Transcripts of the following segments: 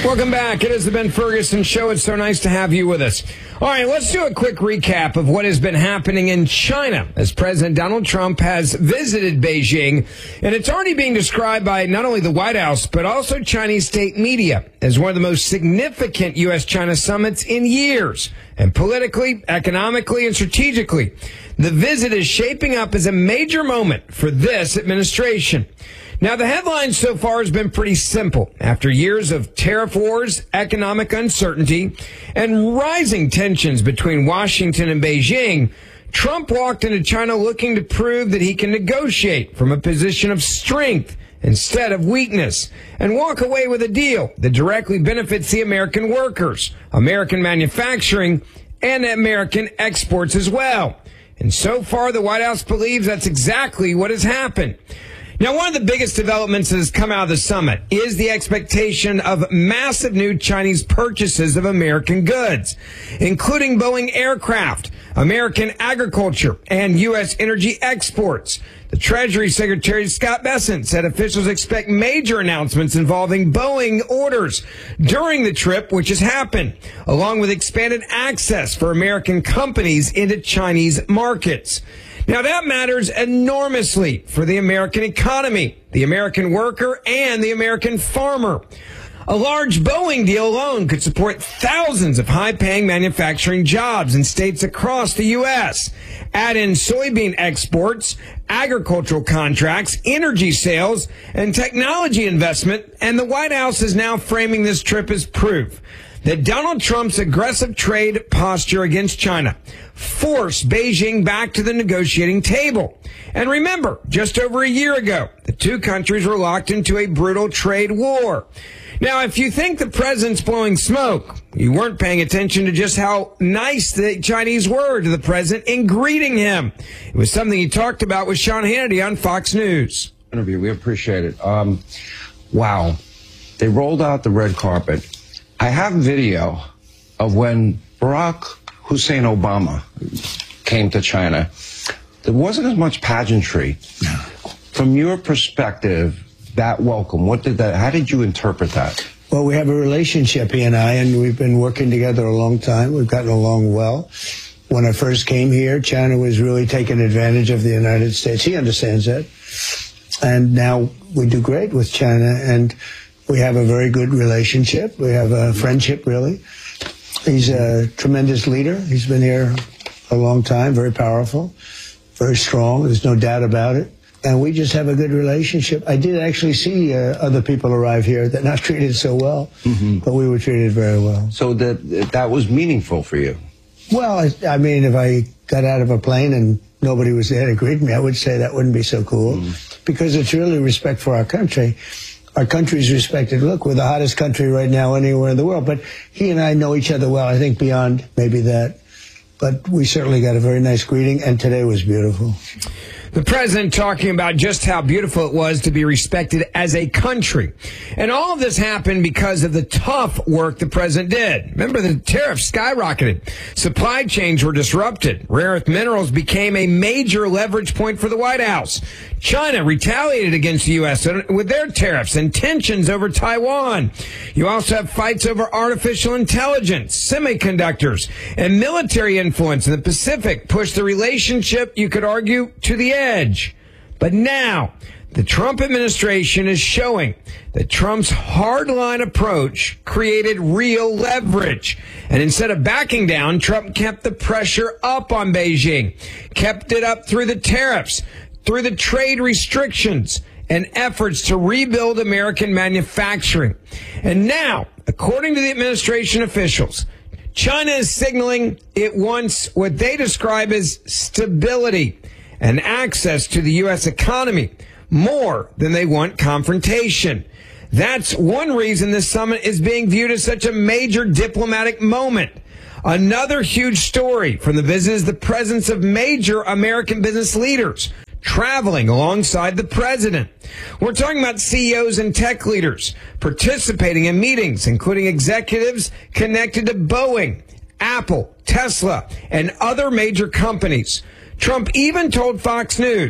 Welcome back. It is the Ben Ferguson Show. It's so nice to have you with us. All right, let's do a quick recap of what has been happening in China as President Donald Trump has visited Beijing. And it's already being described by not only the White House, but also Chinese state media as one of the most significant U.S.-China summits in years. And politically, economically, and strategically, the visit is shaping up as a major moment for this administration. Now, the headline so far has been pretty simple. After years of tariff wars, economic uncertainty, and rising tensions between Washington and Beijing, Trump walked into China looking to prove that he can negotiate from a position of strength instead of weakness and walk away with a deal that directly benefits the American workers, American manufacturing, and American exports as well. And so far, the White House believes that's exactly what has happened. Now, one of the biggest developments that has come out of the summit is the expectation of massive new Chinese purchases of American goods, including Boeing aircraft, American agriculture, and U.S. energy exports. The Treasury Secretary Scott Bessent said officials expect major announcements involving Boeing orders during the trip, which has happened, along with expanded access for American companies into Chinese markets. Now, that matters enormously for the American economy, the American worker, and the American farmer. A large Boeing deal alone could support thousands of high-paying manufacturing jobs in states across the U.S. Add in soybean exports, agricultural contracts, energy sales, and technology investment, and the White House is now framing this trip as proof that Donald Trump's aggressive trade posture against China forced Beijing back to the negotiating table. And remember, just over a year ago, the two countries were locked into a brutal trade war. Now, if you think the president's blowing smoke, you weren't paying attention to just how nice the Chinese were to the president in greeting him. It was something he talked about with Sean Hannity on Fox News. Interview, we appreciate it. Wow. They rolled out the red carpet. I have video of when Barack Hussein Obama came to China. There wasn't as much pageantry. From your perspective, that welcome, how did you interpret that? Well, we have a relationship, he and I, and we've been working together a long time. We've gotten along well. When I first came here, China was really taking advantage of the United States. He understands that. And now we do great with China, and we have a very good relationship. We have a friendship, really. He's a tremendous leader. He's been here a long time, very powerful, very strong. There's no doubt about it. And we just have a good relationship. I did actually see other people arrive here that not treated so well, but we were treated very well. So that was meaningful for you? Well, I mean, if I got out of a plane and nobody was there to greet me, I would say that wouldn't be so cool, because it's really respect for our country. Our country's respected. Look, we're the hottest country right now anywhere in the world. But he and I know each other well, I think beyond maybe that. But we certainly got a very nice greeting, and today was beautiful. The president talking about just how beautiful it was to be respected as a country. And all of this happened because of the tough work the president did. Remember, the tariffs skyrocketed. Supply chains were disrupted. Rare earth minerals became a major leverage point for the White House. China retaliated against the U.S. with their tariffs and tensions over Taiwan. You also have fights over artificial intelligence, semiconductors, and military influence in the Pacific pushed the relationship, you could argue, to the edge. But now, the Trump administration is showing that Trump's hardline approach created real leverage. And instead of backing down, Trump kept the pressure up on Beijing, kept it up through the tariffs, through the trade restrictions, and efforts to rebuild American manufacturing. And now, according to the administration officials, China is signaling it wants what they describe as stability and access to the U.S. economy more than they want confrontation. That's one reason this summit is being viewed as such a major diplomatic moment. Another huge story from the visit is the presence of major American business leaders traveling alongside the president. We're talking about CEOs and tech leaders participating in meetings, including executives connected to Boeing, Apple, Tesla, and other major companies. Trump even told Fox News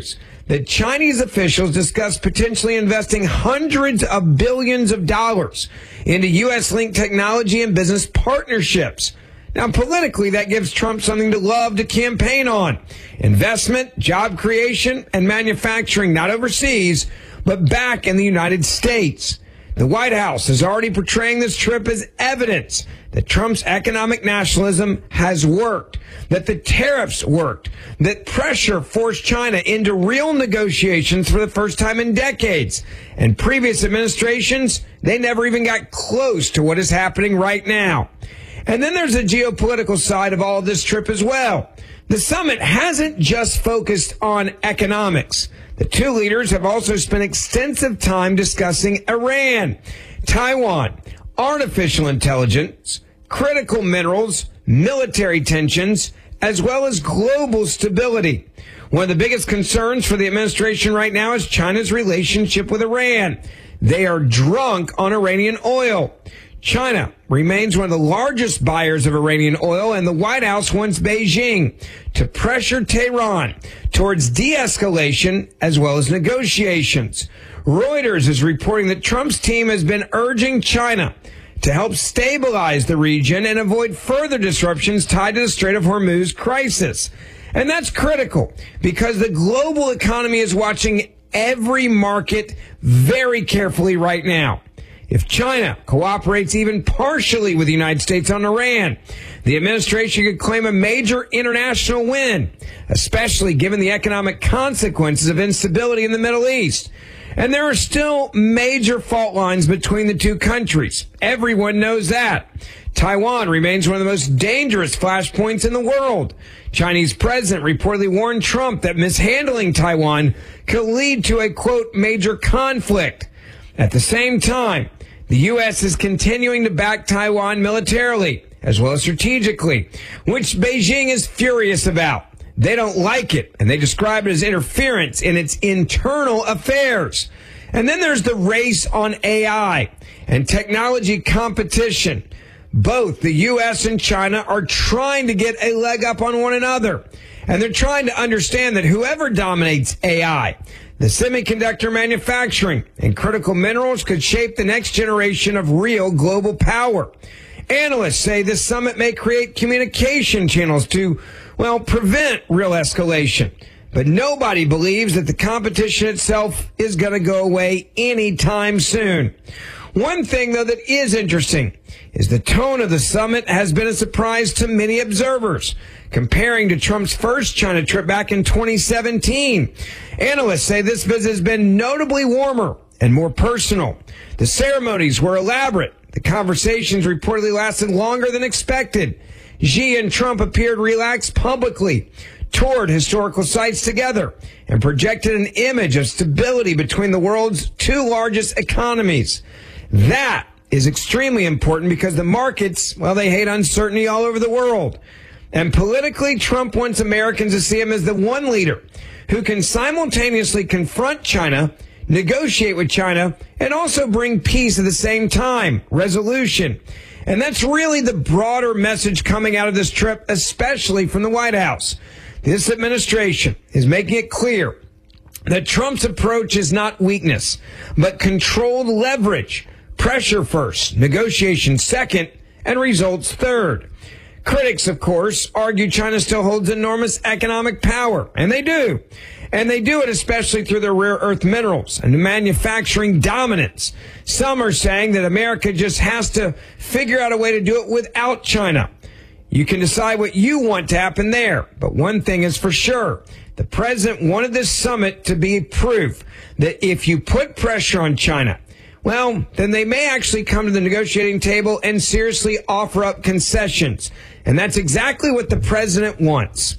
that Chinese officials discussed potentially investing hundreds of billions of dollars into U.S.-linked technology and business partnerships. Now, politically, that gives Trump something to love to campaign on. Investment, job creation, and manufacturing, not overseas, but back in the United States. The White House is already portraying this trip as evidence that Trump's economic nationalism has worked, that the tariffs worked, that pressure forced China into real negotiations for the first time in decades. And previous administrations, they never even got close to what is happening right now. And then there's the geopolitical side of all of this trip as well. The summit hasn't just focused on economics. The two leaders have also spent extensive time discussing Iran, Taiwan, artificial intelligence, critical minerals, military tensions, as well as global stability. One of the biggest concerns for the administration right now is China's relationship with Iran. They are drunk on Iranian oil. China remains one of the largest buyers of Iranian oil, and the White House wants Beijing to pressure Tehran towards de-escalation as well as negotiations. Reuters is reporting that Trump's team has been urging China to help stabilize the region and avoid further disruptions tied to the Strait of Hormuz crisis. And that's critical because the global economy is watching every market very carefully right now. If China cooperates even partially with the United States on Iran, the administration could claim a major international win, especially given the economic consequences of instability in the Middle East. And there are still major fault lines between the two countries. Everyone knows that. Taiwan remains one of the most dangerous flashpoints in the world. Chinese president reportedly warned Trump that mishandling Taiwan could lead to a, quote, major conflict. At the same time, the U.S. is continuing to back Taiwan militarily as well as strategically, which Beijing is furious about. They don't like it, and they describe it as interference in its internal affairs. And then there's the race on AI and technology competition. Both the U.S. and China are trying to get a leg up on one another, and they're trying to understand that whoever dominates AI, the semiconductor manufacturing, and critical minerals could shape the next generation of real global power. Analysts say this summit may create communication channels to, well, prevent real escalation. But nobody believes that the competition itself is going to go away anytime soon. One thing, though, that is interesting is the tone of the summit has been a surprise to many observers, comparing to Trump's first China trip back in 2017. Analysts say this visit has been notably warmer and more personal. The ceremonies were elaborate. The conversations reportedly lasted longer than expected. Xi and Trump appeared relaxed publicly, toured historical sites together, and projected an image of stability between the world's two largest economies. That is extremely important because the markets, well, they hate uncertainty all over the world. And politically, Trump wants Americans to see him as the one leader who can simultaneously confront China, negotiate with China, and also bring peace at the same time, resolution. And that's really the broader message coming out of this trip, especially from the White House. This administration is making it clear that Trump's approach is not weakness, but controlled leverage. Pressure first, negotiation second, and results third. Critics, of course, argue China still holds enormous economic power, and they do. And they do it especially through their rare earth minerals and manufacturing dominance. Some are saying that America just has to figure out a way to do it without China. You can decide what you want to happen there. But one thing is for sure. The president wanted this summit to be proof that if you put pressure on China, well, then they may actually come to the negotiating table and seriously offer up concessions. And that's exactly what the president wants.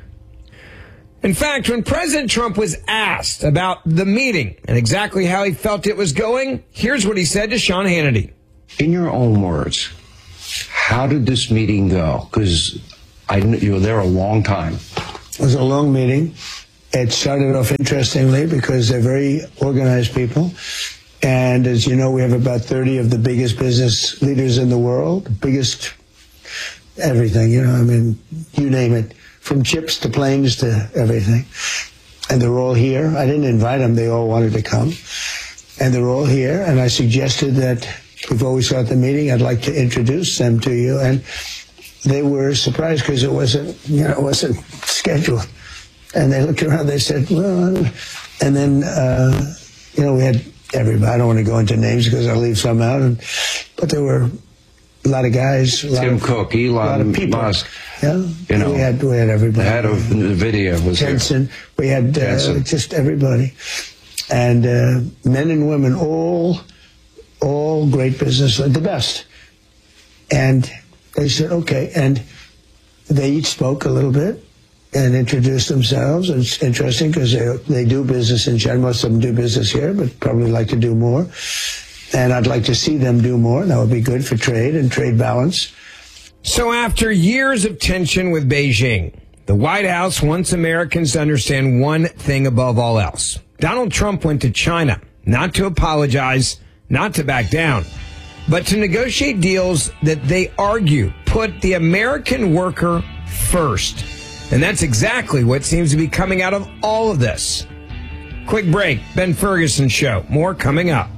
In fact, when President Trump was asked about the meeting and exactly how he felt it was going, here's what he said to Sean Hannity. In your own words, how did this meeting go? Because you were there a long time. It was a long meeting. It started off interestingly because they're very organized people. And as you know, we have about 30 of the biggest business leaders in the world, biggest everything, you know, I mean, you name it, from chips to planes to everything. and they're all here. I didn't invite them. They all wanted to come. And they're all here. And I suggested that before we start the meeting, I'd like to introduce them to you. And they were surprised because it wasn't scheduled. And they looked around, they said, well, and then, we had everybody. I don't want to go into names because I'll leave some out. But there were a lot of guys. Tim Cook, Elon, a lot of people. Musk. Yeah, we had everybody. The head of NVIDIA was Jensen. here. We had just everybody. And men and women, all great business, the best. And they said, okay. And they each spoke a little bit and introduced themselves. And it's interesting because they do business in China. Most of them do business here, but probably like to do more. And I'd like to see them do more. That would be good for trade and trade balance. So after years of tension with Beijing, the White House wants Americans to understand one thing above all else. Donald Trump went to China, not to apologize, not to back down, but to negotiate deals that they argue put the American worker first. And that's exactly what seems to be coming out of all of this. Quick break. Ben Ferguson Show. More coming up.